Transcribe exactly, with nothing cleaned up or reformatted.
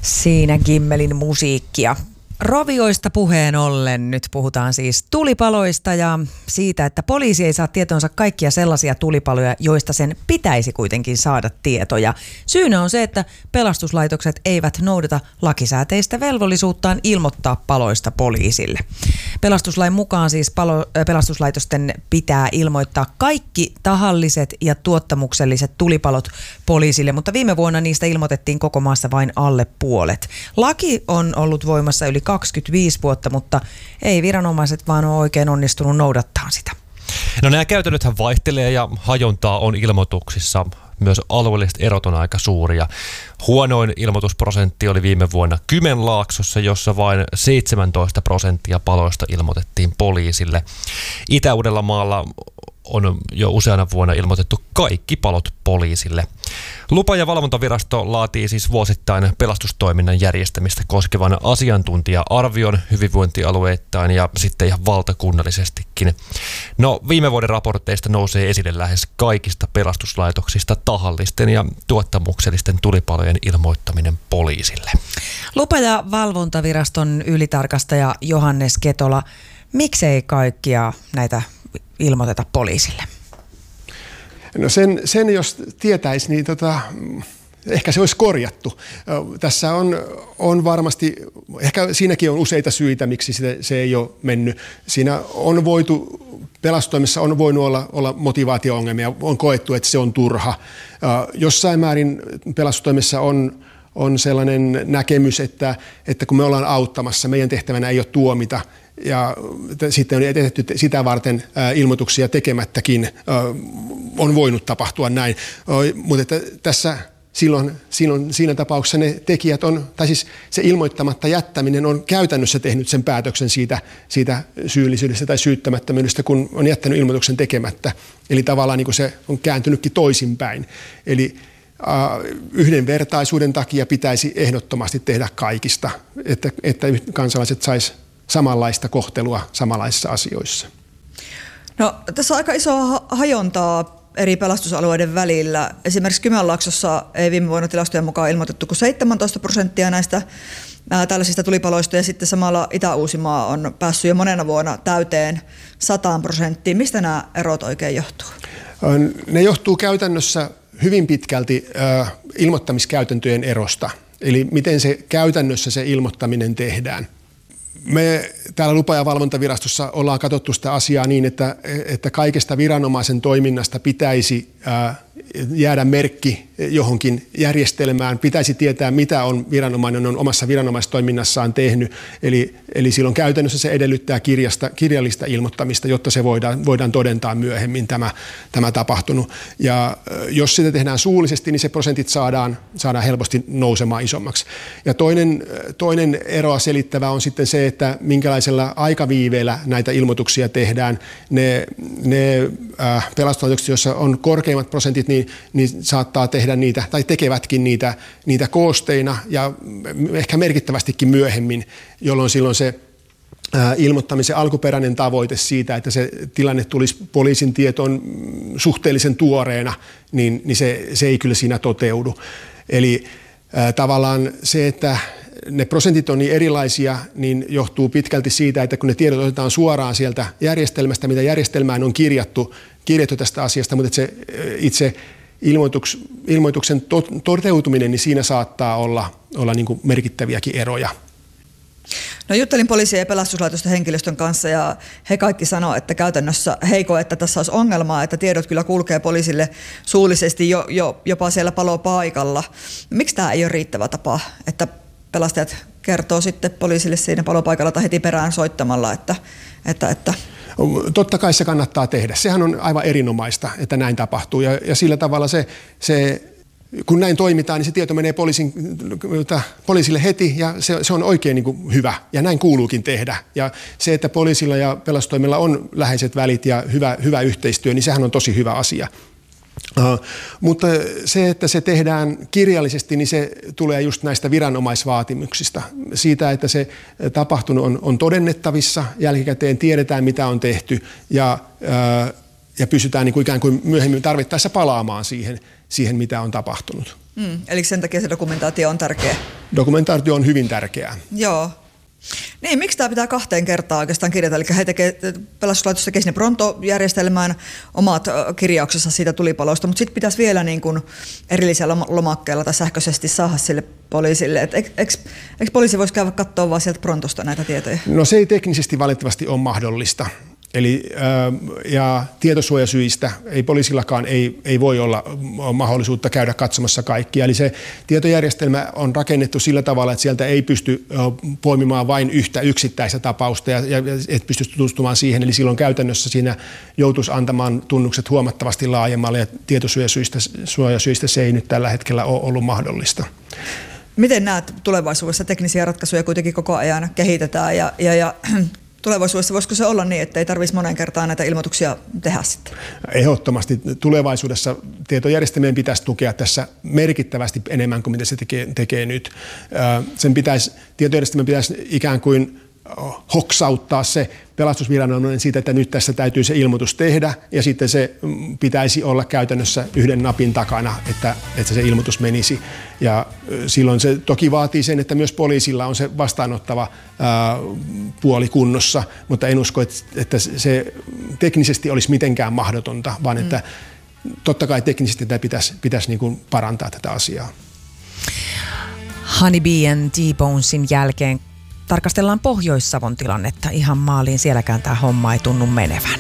Siinä Gimmelin musiikkia. Rovioista puheen ollen nyt puhutaan siis tulipaloista ja siitä, että poliisi ei saa tietoonsa kaikkia sellaisia tulipaloja, joista sen pitäisi kuitenkin saada tietoja. Syynä on se, että pelastuslaitokset eivät noudata lakisääteistä velvollisuuttaan ilmoittaa paloista poliisille. Pelastuslain mukaan siis palo, pelastuslaitosten pitää ilmoittaa kaikki tahalliset ja tuottamukselliset tulipalot poliisille, mutta viime vuonna niistä ilmoitettiin koko maassa vain alle puolet. Laki on ollut voimassa yli kaksikymmentäviisi vuotta, mutta ei viranomaiset vaan ole oikein onnistunut noudattaa sitä. No nämä käytännöthän vaihtelee ja hajontaa on ilmoituksissa. Myös alueelliset erot on aika suuria. Huonoin ilmoitusprosentti oli viime vuonna Kymenlaaksossa, jossa vain seitsemäntoista prosenttia paloista ilmoitettiin poliisille. Itä-Uudellamaalla on jo useana vuonna ilmoitettu kaikki palot poliisille. Lupa- ja valvontavirasto laatii siis vuosittain pelastustoiminnan järjestämistä koskevan asiantuntija-arvion hyvinvointialueittain ja sitten ihan valtakunnallisestikin. No viime vuoden raporteista nousee esille lähes kaikista pelastuslaitoksista tahallisten ja tuottamuksellisten tulipalojen ilmoittaminen poliisille. Lupa- ja valvontaviraston ylitarkastaja Johannes Ketola, miksei kaikkia näitä ilmoiteta poliisille? No sen, sen jos tietäisi, niin tota, ehkä se olisi korjattu. Tässä on, on varmasti, ehkä siinäkin on useita syitä, miksi se, se ei ole mennyt. Siinä on voitu, pelastustoimessa on voinut olla, olla motivaatio-ongelmia, on koettu, että se on turha. Jossain määrin pelastustoimessa on, on sellainen näkemys, että, että kun me ollaan auttamassa, meidän tehtävänä ei ole tuomita, ja sitten on tehty sitä varten ää, ilmoituksia tekemättäkin, ää, on voinut tapahtua näin. O, mutta että tässä silloin, silloin siinä tapauksessa ne tekijät on, tai siis se ilmoittamatta jättäminen on käytännössä tehnyt sen päätöksen siitä, siitä syyllisyydestä tai syyttämättömyydestä, kun on jättänyt ilmoituksen tekemättä. Eli tavallaan niin kuin se on kääntynytkin toisinpäin. Eli ää, yhdenvertaisuuden takia pitäisi ehdottomasti tehdä kaikista, että, että kansalaiset sais samanlaista kohtelua samanlaisissa asioissa. No, tässä on aika iso hajontaa eri pelastusalueiden välillä. Esimerkiksi Kymenlaaksossa ei viime vuonna tilastojen mukaan ilmoitettu kuin seitsemäntoista prosenttia näistä ää, tällaisista tulipaloista, ja sitten samalla Itä-Uusimaa on päässyt jo monena vuonna täyteen sataan prosenttiin. Mistä nämä erot oikein johtuu? Ne johtuu käytännössä hyvin pitkälti äh, ilmoittamiskäytäntöjen erosta, eli miten se käytännössä se ilmoittaminen tehdään. Me täällä Lupa- ja valvontavirastossa ollaan katsottu sitä asiaa niin, että, että kaikesta viranomaisen toiminnasta pitäisi ää, jäädä merkki johonkin järjestelmään. Pitäisi tietää, mitä on viranomainen on omassa viranomaistoiminnassaan tehnyt. Eli, eli silloin käytännössä se edellyttää kirjasta, kirjallista ilmoittamista, jotta se voidaan, voidaan todentaa myöhemmin tämä, tämä tapahtunut. Ja jos sitä tehdään suullisesti, niin se prosentit saadaan, saadaan helposti nousemaan isommaksi. Ja toinen, toinen eroa selittävä on sitten se, että minkälaisella aikaviiveellä näitä ilmoituksia tehdään. Ne, ne äh, pelastuslaitokset, joissa on korkeimmat prosentit, niin, niin saattaa tehdä niitä, tai tekevätkin niitä, niitä koosteina ja ehkä merkittävästikin myöhemmin, jolloin silloin se ää, ilmoittamisen alkuperäinen tavoite siitä, että se tilanne tulisi poliisin tietoon suhteellisen tuoreena, niin, niin se, se ei kyllä siinä toteudu. Eli ää, tavallaan se, että ne prosentit on niin erilaisia, niin johtuu pitkälti siitä, että kun ne tiedot otetaan suoraan sieltä järjestelmästä, mitä järjestelmään on kirjattu, kirjattu tästä asiasta, mutta se itse ilmoituks, ilmoituksen to, toteutuminen, niin siinä saattaa olla, olla niin kuin merkittäviäkin eroja. No, juttelin poliisien ja pelastuslaitosten henkilöstön kanssa ja he kaikki sanoo, että käytännössä he koe, että tässä olisi ongelmaa, että tiedot kyllä kulkee poliisille suullisesti jo, jo, jopa siellä palopaikalla. Miksi tämä ei ole riittävä tapa, että pelastajat kertoo sitten poliisille siinä palopaikalla tai heti perään soittamalla, että, että, että totta kai se kannattaa tehdä. Sehän on aivan erinomaista, että näin tapahtuu. Ja, ja sillä tavalla se, se, kun näin toimitaan, niin se tieto menee poliisin, poliisille heti ja se, se on oikein niin kuin hyvä. Ja näin kuuluukin tehdä. Ja se, että poliisilla ja pelastustoimilla on läheiset välit ja hyvä, hyvä yhteistyö, niin sehän on tosi hyvä asia. Uh, mutta se, että se tehdään kirjallisesti, niin se tulee just näistä viranomaisvaatimuksista. Siitä, että se tapahtunut on, on todennettavissa, jälkikäteen tiedetään, mitä on tehty ja, uh, ja pystytään niin kuin ikään kuin myöhemmin tarvittaessa palaamaan siihen, siihen, mitä on tapahtunut. Mm, eli sen takia se dokumentaatio on tärkeä. Dokumentaatio on hyvin tärkeää. Joo. Niin, miksi tämä pitää kahteen kertaan oikeastaan kirjata? Eli he tekee, pelastuslaitos tekee sinne prontojärjestelmään omat kirjauksensa siitä tulipalosta, mutta sitten pitäisi vielä niin kuin erillisellä lomakkeella tai sähköisesti saada sille poliisille. Eikö poliisi voisi käydä katsoa vaan sieltä prontosta näitä tietoja? No se ei teknisesti valitettavasti ole mahdollista. Eli ja tietosuojasyistä ei poliisillakaan ei, ei voi olla mahdollisuutta käydä katsomassa kaikkia. Eli se tietojärjestelmä on rakennettu sillä tavalla, että sieltä ei pysty poimimaan vain yhtä yksittäistä tapausta ja, ja et pysty tutustumaan siihen. Eli silloin käytännössä siinä joutuisi antamaan tunnukset huomattavasti laajemmalle ja tietosuojasyistä suojasyistä se ei nyt tällä hetkellä ole ollut mahdollista. Miten näet tulevaisuudessa? Teknisiä ratkaisuja kuitenkin koko ajan kehitetään ja, ja, ja tulevaisuudessa voisiko se olla niin, että ei tarvitsisi monen kertaan näitä ilmoituksia tehdä sitten? Ehdottomasti tulevaisuudessa tietojärjestelmien pitäisi tukea tässä merkittävästi enemmän kuin mitä se tekee, tekee nyt. Sen pitäisi, tietojärjestelmien pitäisi ikään kuin hoksauttaa se pelastusviranomainen siitä, että nyt tässä täytyy se ilmoitus tehdä ja sitten se pitäisi olla käytännössä yhden napin takana, että, että se ilmoitus menisi. Ja silloin se toki vaatii sen, että myös poliisilla on se vastaanottava ää, puoli kunnossa, mutta en usko, että, että se teknisesti olisi mitenkään mahdotonta, vaan mm. että totta kai teknisesti tätä pitäisi, pitäisi niin kuin parantaa tätä asiaa. Honey Bee and T-Bonesin jälkeen tarkastellaan Pohjois-Savon tilannetta ihan maaliin. Sielläkään tämä homma ei tunnu menevän.